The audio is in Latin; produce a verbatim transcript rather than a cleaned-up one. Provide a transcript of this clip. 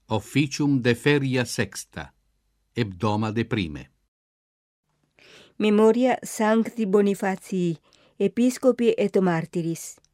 Officium de feria sexta, hebdoma de prime. Memoria Sancti Bonifatii, Episcopi et Martyris.